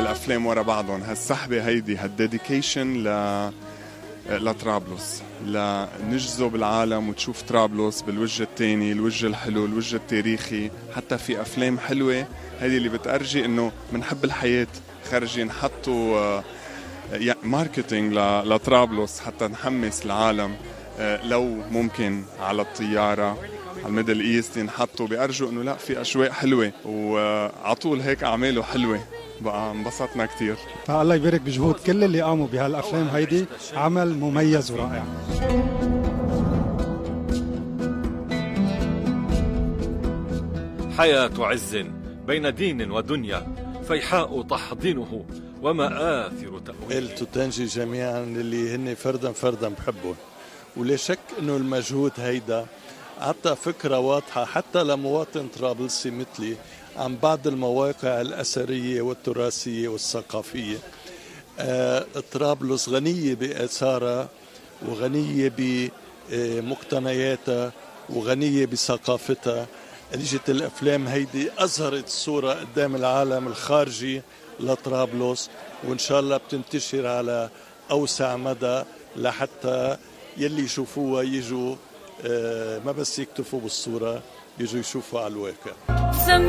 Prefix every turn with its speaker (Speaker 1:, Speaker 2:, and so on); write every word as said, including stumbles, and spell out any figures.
Speaker 1: هالأفلام ورا بعضهم. هالسحبة هيدي هالديديكيشن ل لطرابلس، لنجذب العالم وتشوف طرابلس بالوجه التاني، الوجه الحلو، الوجه التاريخي. حتى في أفلام حلوة هذه اللي بتأرجي إنه منحب الحياة، خارجين حطوا ماركتينج لطرابلس حتى نحمس العالم. لو ممكن على الطيارة على الميدل ايست ينحطوا، بيأرجوا إنه لا في أشواق حلوة وعطول هيك أعماله حلوة. بقى انبسطنا كتير.
Speaker 2: فالله يبارك بجهود كل اللي قاموا بهالأفلام هيدي، عمل مميز ورائع.
Speaker 3: حياة عز بين دين ودنيا، فيحاء تحضنه ومآثر تأويله.
Speaker 4: تتنجي جميعا اللي هن فردا فردا بحبهم، ولا شك انه المجهود هيدا عطى فكرة واضحة حتى لمواطن طرابلسي مثلي عن بعض المواقع الأثرية والتراثية والثقافية. آه، طرابلس غنية بآثارها وغنية بمقتنياتها وغنية بثقافتها. نجت الأفلام هيدي أظهرت الصورة قدام العالم الخارجي لطرابلس، وإن شاء الله بتنتشر على أوسع مدى لحتى يلي يشوفوها يجوا آه، ما بس يكتفوا بالصورة، يجوا يشوفوا على الواقع.